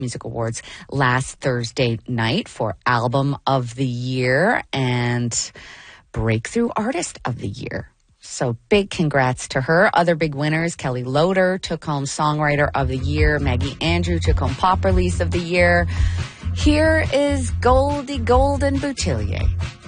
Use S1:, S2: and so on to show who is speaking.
S1: Music Awards last Thursday night for Album of the Year and Breakthrough Artist of the Year. So big congrats to her. Other big winners, Kelly Loader took home Songwriter of the Year. Maggie Andrew took home Pop Release of the Year. Here is Goldie Golden Boutillier.